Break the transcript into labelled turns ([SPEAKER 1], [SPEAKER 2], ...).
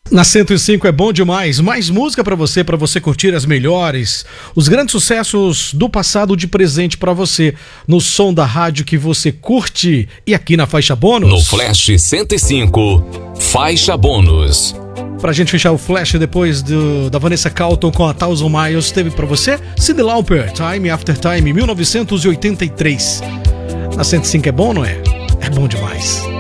[SPEAKER 1] Na 105 é bom demais, mais música pra você curtir as melhores, os grandes sucessos do passado de presente pra você, no som da rádio que você curte. E aqui na Faixa Bônus,
[SPEAKER 2] no Flash 105, Faixa Bônus.
[SPEAKER 1] Pra gente fechar o Flash depois da Vanessa Carlton com a Thousand Miles, teve pra você Cyndi Lauper, Time After Time, 1983. Na 105 é bom, não é? É bom demais.